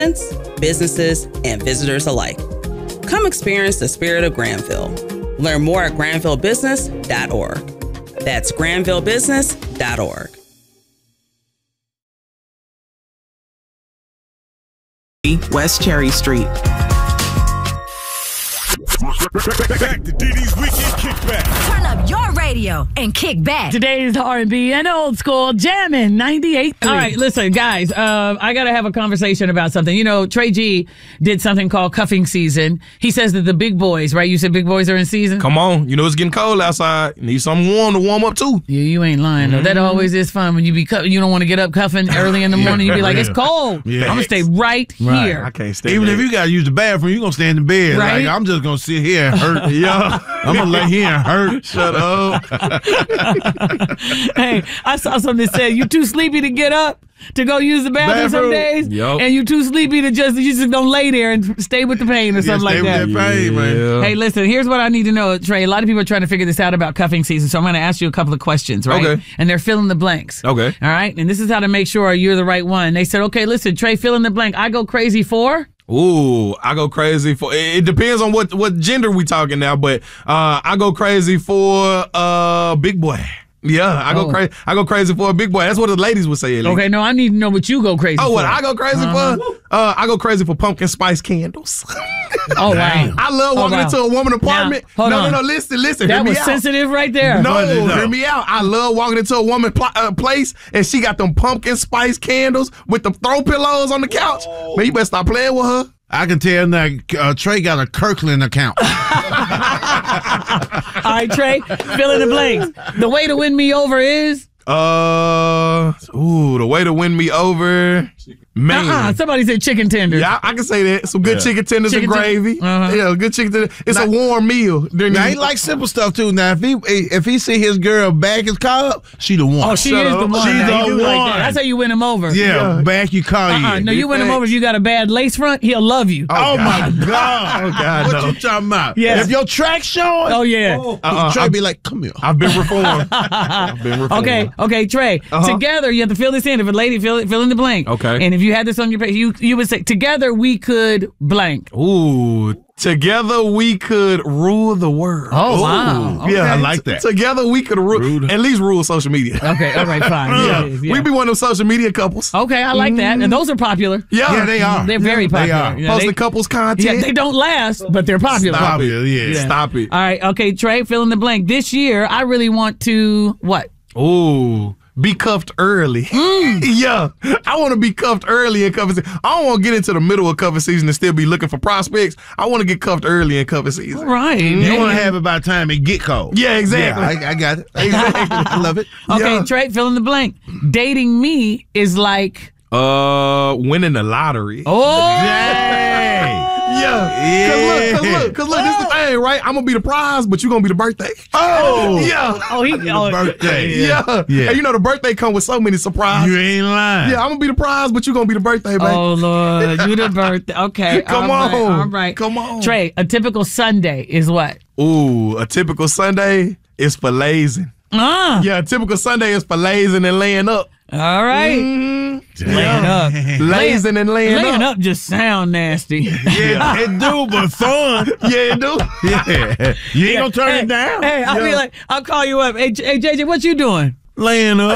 businesses, and visitors alike. Come experience the spirit of Granville. Learn more at granvillebusiness.org. That's granvillebusiness.org. West Cherry Street. Back to DD's Weekend Kickback. Turn up your radio and kick back. Today's R&B and old school jamming 98.3. All right, listen, guys, I got to have a conversation about something. You know, Trey G did something called cuffing season. He says that the big boys, right? You said big boys are in season? Come on. You know it's getting cold outside. You need something warm to warm up, too. Yeah, you ain't lying, though. That always is fun when you be you don't want to get up cuffing early in the morning. You be like, it's cold. Yeah. I'm going to stay right here. I can't stay Even there. if you got to use the bathroom, you're going to stay in the bed. Right? Like, I'm just going to sit here and hurt. Yeah. I'm going to lay here and hurt. Shut up. Hey, I saw something that said you too sleepy to get up to go use the bathroom some days, and you too sleepy to you just don't lay there and stay with the pain or something like that. Stay with that pain, man. Hey, listen, here's what I need to know, Trey. A lot of people are trying to figure this out about cuffing season, so I'm going to ask you a couple of questions, right? Okay. And they're fill in the blanks. Okay. All right? And this is how to make sure you're the right one. They said, okay, listen, Trey, fill in the blank. I go crazy for... Ooh, I go crazy for it depends on what gender we talking now, but I go crazy for big boy. Yeah, I go crazy for a big boy. That's what the ladies would say. Okay, no, I need to know what you go crazy for. Oh, what I go crazy for? I go crazy for pumpkin spice candles. Oh, wow. I love walking into a woman's apartment. Now, no, listen. That was out. sensitive right there. No, hear me out. I love walking into a woman's place and she got them pumpkin spice candles with the throw pillows on the couch. Man, you better stop playing with her. I can tell now Trey got a Kirkland account. All right, Trey, fill in the blanks. The way to win me over is? The way to win me over, man. Somebody said chicken tenders. Yeah, I can say that. Some good chicken tenders and gravy. Yeah, good chicken tenders. It's a warm meal. Now, he like simple stuff too. Now, if he see his girl back his car up, she the one. Oh, she is the one. She's the one. Like that's how you win him over. Yeah, back you car you. No, you win him over if you got a bad lace front. He'll love you. Oh my God. Oh God. What no. you talking about? Yeah. If your track showing. Oh yeah. Trey be like, come here. I've been reformed. Okay, Trey. Together, you have to fill this in. If a lady fill in the blank. Okay. And if you had this on your page, you would say, together we could blank. Ooh, together we could rule the world. Oh, wow. Okay. Yeah, I like that. Together we could at least rule social media. Okay, all right, fine. Yeah. We be one of them social media couples. Okay, I like that. And those are popular. Yeah, they are. They're very popular. They are. Posting couples content. Yeah, they don't last, but they're popular. Stop it. Yeah. Stop it. All right, okay, Trey, fill in the blank. This year, I really want to, what? Ooh. Be cuffed early. Yeah. I want to be cuffed early in cuffing season. I don't want to get into the middle of cuffing season and still be looking for prospects. I want to get cuffed early in cuffing season. All right. You want to have it by the time it get cold. Yeah, exactly. Yeah, I got it. Exactly. I love it. Okay, Yeah. Trey, fill in the blank. Dating me is like... Winning the lottery. Oh! Dang. Yeah. Cause look, this is the thing, right? I'm gonna be the prize, but you're gonna be the birthday. Oh. Yeah. Birthday. Yeah. Yeah. And you know the birthday come with so many surprises. You ain't lying. Yeah, I'm gonna be the prize, but you're gonna be the birthday, baby. Oh, Lord. You the birthday. Okay. Come all right, on. all right. Come on. Trey, a typical Sunday is what? Ooh, a typical Sunday is for lazing. Yeah, a typical Sunday is for lazing and laying up. All right. Laying up. Lazing and laying up just sound nasty. Yeah, it do, but fun. Yeah, it do. Yeah. You ain't gonna turn it down. Hey, I'll be like, I'll call you up. Hey, JJ, what you doing? Laying up.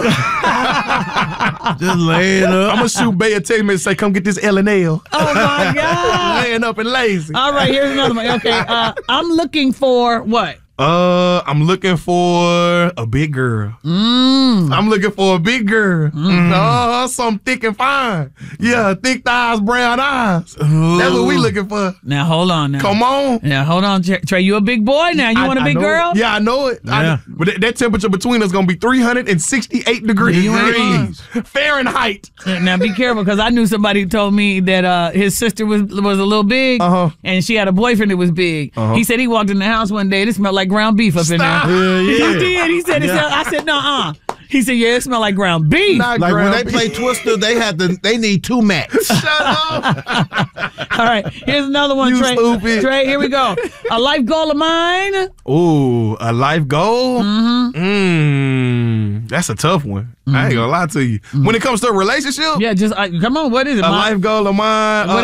Just laying up. I'm gonna shoot Bay a text message and say, come get this L&L. Oh, my God. Laying up and lazy. All right, here's another one. Okay, I'm looking for what? I'm looking for a big girl. I'm looking for a big girl. Something thick and fine. Yeah, thick thighs, brown eyes. That's what we looking for. Now, hold on. Now. Come on. Now, hold on, Trey. You a big boy now? You want a big girl? Yeah, I know it. Yeah. But that temperature between us going to be 368 degrees. Fahrenheit. Now, be careful, because I knew somebody who told me that his sister was a little big, and she had a boyfriend that was big. He said he walked in the house one day. It smelled like ground beef up in there. Yeah. He did. He said, I said, nuh-uh. He said, yeah, it smell like ground beef. Not Like when ground they beef. play Twister, they need two mats. Shut up. All right, here's another one, You Trey. stupid. Trey, here we go. A life goal of mine. Ooh, a life goal? That's a tough one. I ain't gonna lie to you. When it comes to a relationship, Yeah, just come on. What is it? a life goal of mine.